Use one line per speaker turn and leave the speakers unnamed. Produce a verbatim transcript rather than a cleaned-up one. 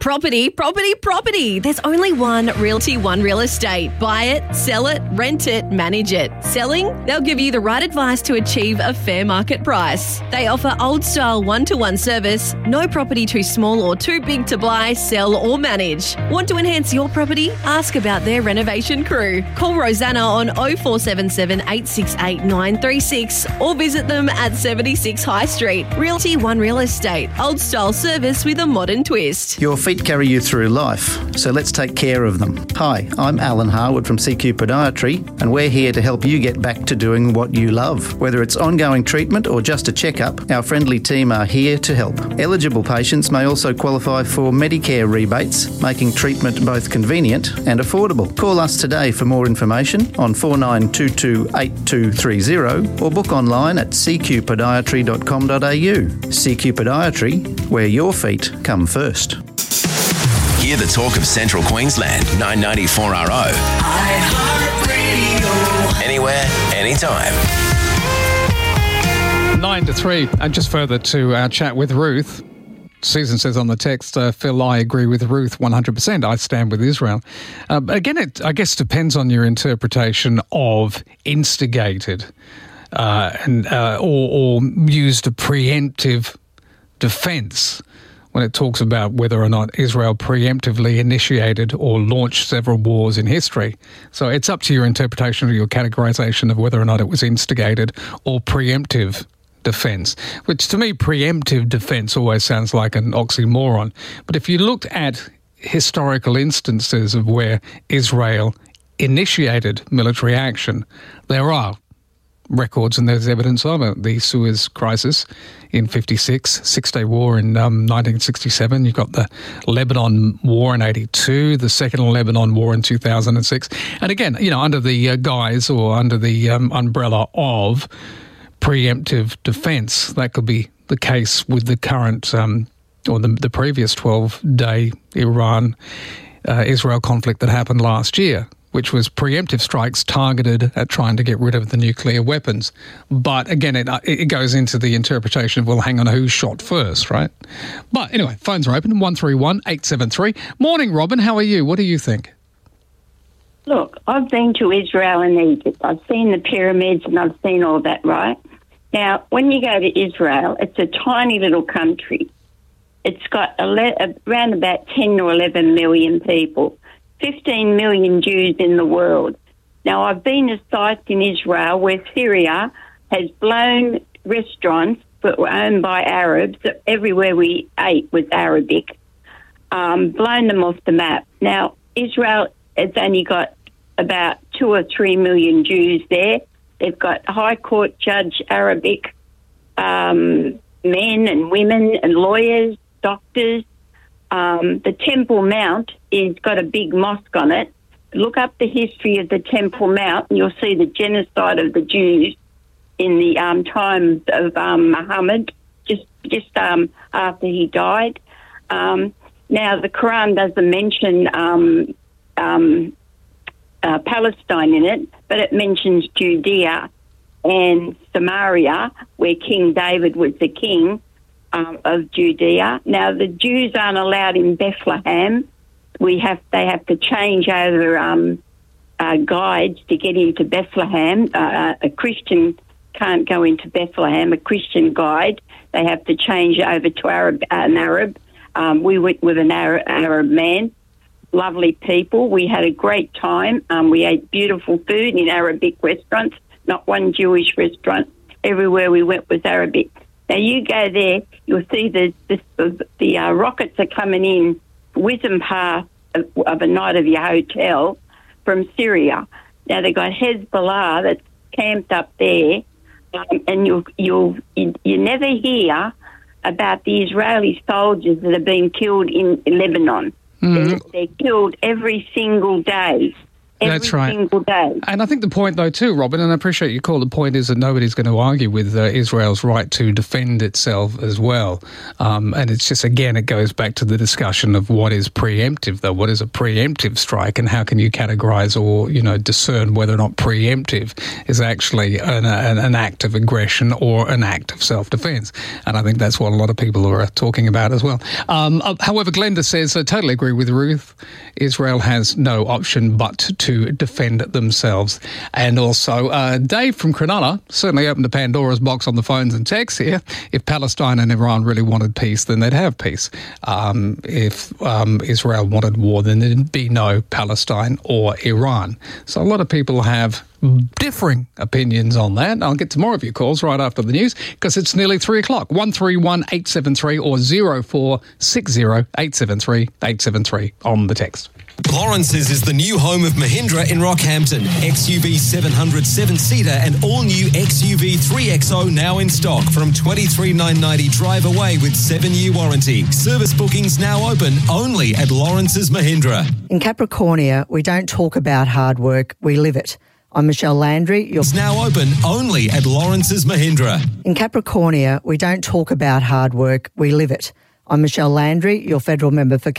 Property, property, property. There's only one Realty One Real Estate. Buy it, sell it, rent it, manage it. Selling? They'll give you the right advice to achieve a fair market price. They offer old-style one-to-one service, no property too small or too big to buy, sell or manage. Want to enhance your property? Ask about their renovation crew. Call Rosanna on oh four seven seven, eight six eight, nine three six or visit them at seventy-six High Street. Realty One Real Estate. Old-style service with a modern twist.
Your feet carry you through life, so let's take care of them. Hi, I'm Alan Harwood from C Q Podiatry, and we're here to help you get back to doing what you love. Whether it's ongoing treatment or just a checkup, our friendly team are here to help. Eligible patients may also qualify for Medicare rebates, making treatment both convenient and affordable. Call us today for more information on four nine two two, eight two three zero or book online at c q podiatry dot com dot a u. C Q Podiatry, where your feet come first.
Hear the talk of Central Queensland, nine ninety-four R O. iHeartRadio. Anywhere, anytime.
Nine to three, and just further to our chat with Ruth. Susan says on the text, uh, Phil, I agree with Ruth one hundred percent. I stand with Israel. Uh, again, it, I guess, depends on your interpretation of instigated uh, and uh, or, or used a preemptive defence when it talks about whether or not Israel preemptively initiated or launched several wars in history. So it's up to your interpretation or your categorisation of whether or not it was instigated or preemptive defence, which to me, preemptive defence always sounds like an oxymoron. But if you looked at historical instances of where Israel initiated military action, there are records and there's evidence of it. The Suez Crisis in fifty-six, Six-Day War in um, nineteen sixty-seven. You've got the Lebanon War in eighty-two, the Second Lebanon War in two thousand six. And again, you know, under the uh, guise or under the um, umbrella of preemptive defence. That could be the case with the current um, or the, the previous twelve-day Iran-Israel uh, conflict that happened last year, which was preemptive strikes targeted at trying to get rid of the nuclear weapons. But again, it, it goes into the interpretation of, well, hang on, who shot first, right? But anyway, phones are open, one three one, eight seven three. Morning, Robin. How are you? What do you think?
Look, I've been to Israel and Egypt. I've seen the pyramids and I've seen all that, right? Now, when you go to Israel, it's a tiny little country. It's got ele- around about ten or eleven million people. fifteen million Jews in the world. Now, I've been to sites in Israel where Syria has blown restaurants that were owned by Arabs. Everywhere we ate was Arabic, um, blown them off the map. Now, Israel has only got about two or three million Jews there. They've got High Court Judge Arabic, um, men and women and lawyers, doctors. Um, the Temple Mount has got a big mosque on it. Look up the history of the Temple Mount and you'll see the genocide of the Jews in the um, time of um, Muhammad, just just um, after he died. Um, now, the Quran doesn't mention um, um, uh, Palestine in it, but it mentions Judea and Samaria, where King David was the king Um, of Judea. Now, the Jews aren't allowed in Bethlehem. We have they have to change over um, uh, guides to get into Bethlehem. Uh, a Christian can't go into Bethlehem. A Christian guide, they have to change over to Arab, an Arab. Um, we went with an Arab, Arab man. Lovely people. We had a great time. Um, we ate beautiful food in Arabic restaurants. Not one Jewish restaurant. Everywhere we went was Arabic. Now, you go there, you'll see the the, the uh, rockets are coming in, whizzing past of, of a night of your hotel from Syria. Now, they've got Hezbollah that's camped up there, um, and you'll, you'll, you you never hear about the Israeli soldiers that have been killed in Lebanon. Mm. They're, they're killed every single day. every
That's right.
single day.
And I think the point, though, too, Robin, and I appreciate your call, the point is that nobody's going to argue with uh, Israel's right to defend itself as well. Um, and it's just, again, it goes back to the discussion of what is preemptive, though. What is a preemptive strike, and how can you categorise or, you know, discern whether or not preemptive is actually an, an, an act of aggression or an act of self-defence? And I think that's what a lot of people are talking about as well. Um, uh, however, Glenda says, I totally agree with Ruth. Israel has no option but to defend themselves. And also, uh, Dave from Cronulla certainly opened a Pandora's box on the phones and texts here. If Palestine and Iran really wanted peace, then they'd have peace. Um, if um, Israel wanted war, then there'd be no Palestine or Iran. So a lot of people have differing opinions on that. I'll get to more of your calls right after the news because it's nearly three o'clock. one three one eight seven three or zero four six zero eight seven three eight seven three on the text.
Lawrence's is the new home of Mahindra in Rockhampton. X U V seven hundred seven-seater and all-new X U V three X O now in stock from twenty-three thousand nine hundred ninety drive away with seven-year warranty. Service bookings now open only at Lawrence's Mahindra.
In Capricornia, we don't talk about hard work, we live it. I'm Michelle Landry. You're
It's now open only at Lawrence's Mahindra.
In Capricornia, we don't talk about hard work, we live it. I'm Michelle Landry, your federal member for